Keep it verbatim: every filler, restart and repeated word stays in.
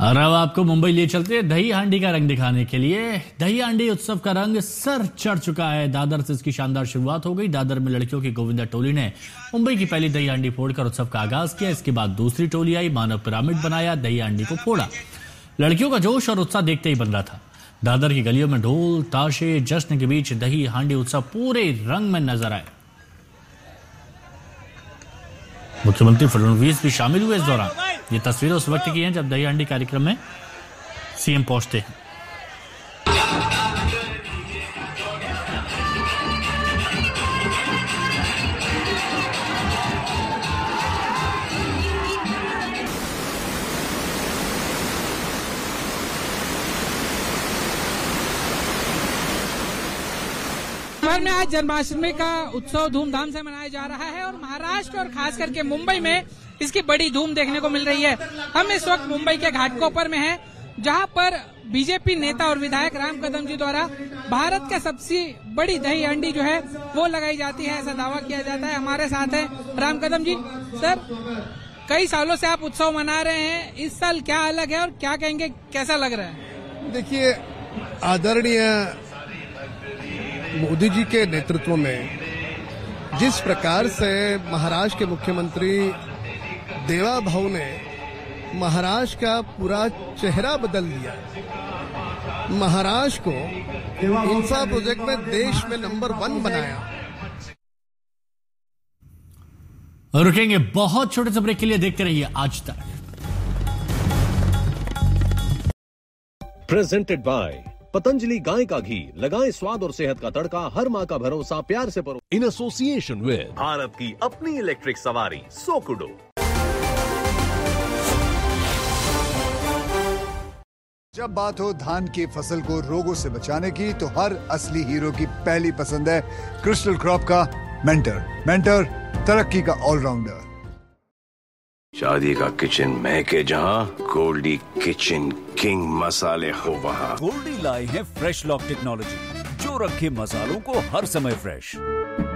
और अब आपको मुंबई ले चलते हैं दही हांडी का रंग दिखाने के लिए। दही हांडी उत्सव का रंग सर चढ़ चुका है। दादर से इसकी शानदार शुरुआत हो गई। दादर में लड़कियों की गोविंदा टोली ने मुंबई की पहली दही हांडी फोड़कर उत्सव का आगाज किया। इसके बाद दूसरी टोली आई, मानव पिरामिड बनाया, दही हांडी को फोड़ा। लड़कियों का जोश और उत्साह देखते ही बन रहा था। दादर की गलियों में ढोल ताशे जश्न के बीच दही हांडी उत्सव पूरे रंग में नजर आए। मुख्यमंत्री फडणवीस भी शामिल हुए इस दौरान। ये तस्वीरें उस वक्त की हैं जब दही हांडी कार्यक्रम में सीएम पहुंचते हैं। भर में आज जन्माष्टमी का उत्सव धूमधाम से मनाया जा रहा है और महाराष्ट्र और खास करके मुंबई में इसकी बड़ी धूम देखने को मिल रही है। हम इस वक्त मुंबई के घाटकोपर में हैं, जहां पर बीजेपी नेता और विधायक राम कदम जी द्वारा भारत के सबसे बड़ी दही हांडी जो है वो लगाई जाती है, ऐसा दावा किया जाता है। हमारे साथ है राम कदम जी। सर, कई सालों से आप उत्सव मना रहे हैं, इस साल क्या अलग है और क्या कहेंगे, कैसा लग रहा है? देखिए, आदरणीय मोदी जी के नेतृत्व में जिस प्रकार से महाराष्ट्र के मुख्यमंत्री देवा भाऊ ने महाराष्ट्र का पूरा चेहरा बदल दिया, महाराष्ट्र को इंफ्रा प्रोजेक्ट में देश में नंबर वन बनाया। रुकेंगे बहुत छोटे से ब्रेक के लिए, देखते रहिए आज तक। प्रेजेंटेड बाय पतंजलि गाय का घी। लगाएं स्वाद और सेहत का तड़का, हर माँ का भरोसा, प्यार से परो। इन एसोसिएशन विद भारत की अपनी इलेक्ट्रिक सवारी सोकुडो। जब बात हो धान की फसल को रोगों से बचाने की, तो हर असली हीरो की पहली पसंद है क्रिस्टल क्रॉप का मेंटर। मेंटर तरक्की का ऑलराउंडर। शादी का किचन महके जहां, गोल्डी किचन किंग मसाले हो वहां। गोल्डी लाई है फ्रेश लॉक टेक्नोलॉजी, जो रखे मसालों को हर समय फ्रेश।